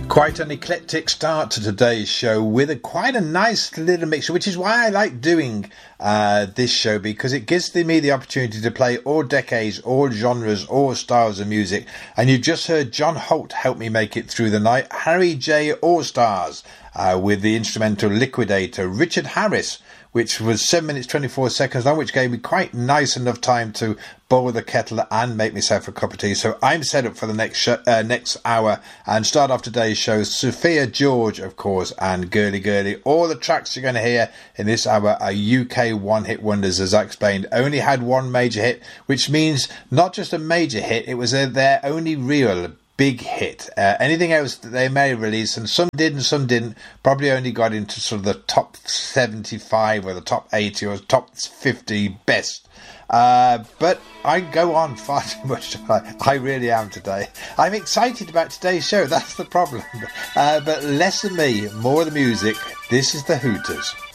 Quite an eclectic start to today's show with quite a nice little mixture, which is why I like doing this show, because it gives me the opportunity to play all decades, all genres, all styles of music. And you've just heard John Holt help me make it through the night, Harry J. All-Stars with the instrumental Liquidator, Richard Harris, which was 7 minutes 24 seconds long, which gave me quite nice enough time to boil the kettle and make myself a cup of tea. So I'm set up for the next hour and start off today's show. Sophia George, of course, and Girly Girly. All the tracks you're going to hear in this hour are UK one-hit wonders, as I explained. Only had one major hit, which means not just a major hit, it was their only real big hit. Anything else that they may release, and some did and some didn't, probably only got into sort of the top 75 or the top 80 or top 50 best. But I go on far too much. I really am today. I'm excited about today's show, that's the problem. But less of me, more of the music. This is the Hooters.